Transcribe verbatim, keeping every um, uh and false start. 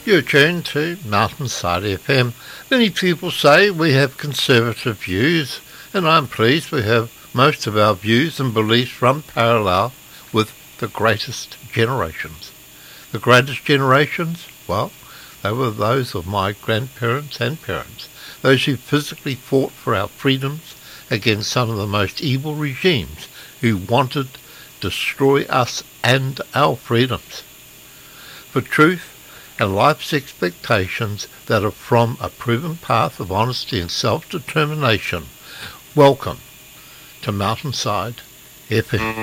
You're tuned to Mountainside F M. Many people say we have conservative views, and I'm pleased we have most of our views and beliefs run parallel with the greatest generations. The greatest generations? Well, they were those of my grandparents and parents, those who physically fought for our freedoms against some of the most evil regimes who wanted to destroy us and our freedoms. For truth and life's expectations that are from a proven path of honesty and self-determination. Welcome to Mountainside F M.